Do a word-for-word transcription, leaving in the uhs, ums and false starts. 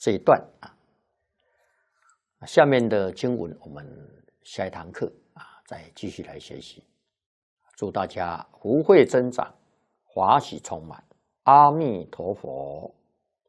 这一段啊。下面的经文我们下一堂课啊再继续来学习。祝大家福慧增长，法喜充满。阿弥陀佛。